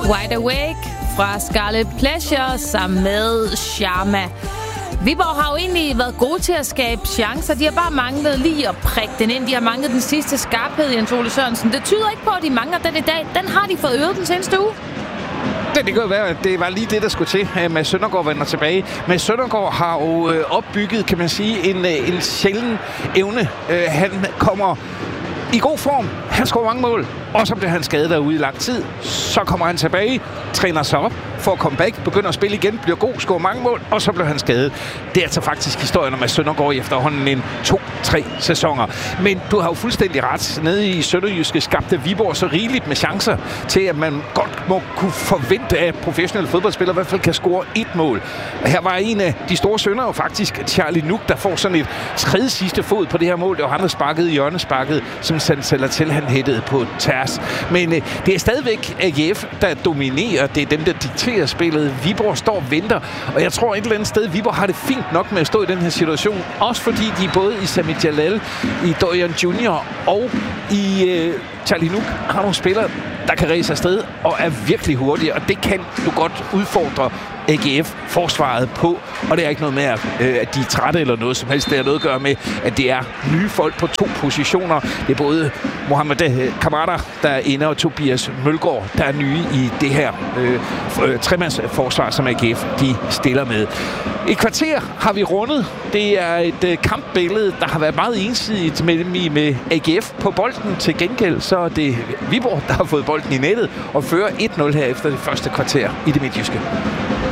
Wide Awake fra Scarlet Pleasure sammen med Sharma. Viborg har jo egentlig været gode til at skabe chancer. De har bare manglet lige at prikke den ind. De har manglet den sidste skarphed, Jens Ole Sørensen. Det tyder ikke på, at de mangler den i dag. Den har de fået øvet den seneste uge. Det kan jo være, at det var lige det, der skulle til. Mads Søndergaard vender tilbage. Mads Søndergaard har jo opbygget, kan man sige, en sjælden evne. Han kommer i god form. Han scorer mange mål. Og så bliver han skadet derude i lang tid. Så kommer han tilbage, træner sig op, får comeback, begynder at spille igen, bliver god, scorer mange mål, og så bliver han skadet. Det er altså faktisk historien om Mads Søndergaard i efterhånden en 2-3 sæsoner. Men du har jo fuldstændig ret. Nede i Sønderjyske skabte Viborg så rigeligt med chancer til, at man godt må kunne forvente, at professionelle fodboldspillere i hvert fald kan score et mål. Og her var en af de store syndere jo faktisk Charlie Nuk, der får sådan et tredje sidste fod på det her mål. Det var ham, der sparkede i hjørnesparket, som Sander til han hættede på tærs. Men det er stadigvæk AGF, der dominerer. Det er dem, der dikterer spillet. Viborg står og venter. Og jeg tror et eller andet sted, Viborg har det fint nok med at stå i den her situation. Også fordi de både i Sami Jalal, i Dorian Junior og i Charlie Nuk har nogle spillere, der kan ræse afsted og er virkelig hurtige. Og det kan du godt udfordre AGF-forsvaret på. Og det er ikke noget med, at de er trætte eller noget som helst. Det har noget at gøre med, at det er nye folk på to positioner. Det er både Mohamed Kamada, der er inde, og Tobias Mølgaard, der er nye i det her tremandsforsvar, som AGF de stiller med. Et kvarter har vi rundet. Det er et kampbillede, der har været meget ensidigt med AGF på bolden. Til gengæld så er det Viborg, der har fået bolden i nettet og fører 1-0 her efter det første kvarter i det midtjyske.